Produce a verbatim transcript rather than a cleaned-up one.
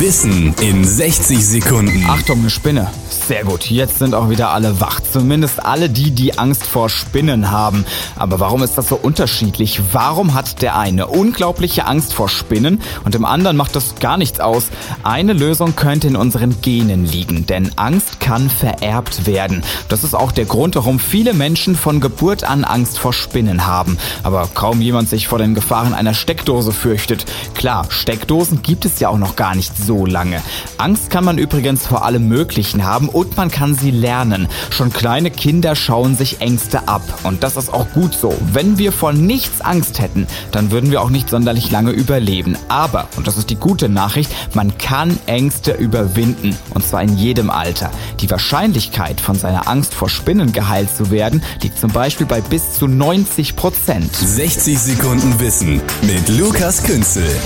Wissen in sechzig Sekunden. Achtung, eine Spinne. Sehr gut, jetzt sind auch wieder alle wach. Zumindest alle die, die Angst vor Spinnen haben. Aber warum ist das so unterschiedlich? Warum hat der eine unglaubliche Angst vor Spinnen und dem anderen macht das gar nichts aus? Eine Lösung könnte in unseren Genen liegen, denn Angst kann vererbt werden. Das ist auch der Grund, warum viele Menschen von Geburt an Angst vor Spinnen haben. Aber kaum jemand sich vor den Gefahren einer Steckdose fürchtet. Klar, Steckdosen gibt es ja auch noch gar nicht so lange. Angst kann man übrigens vor allem Möglichen haben und man kann sie lernen. Schon kleine Kinder schauen sich Ängste ab. Und das ist auch gut so. Wenn wir vor nichts Angst hätten, dann würden wir auch nicht sonderlich lange überleben. Aber, und das ist die gute Nachricht, man kann Ängste überwinden. Und zwar in jedem Alter. Die Wahrscheinlichkeit, von seiner Angst vor Spinnen geheilt zu werden, liegt zum Beispiel bei bis zu neunzig Prozent. sechzig Sekunden Wissen mit Lukas Künzel.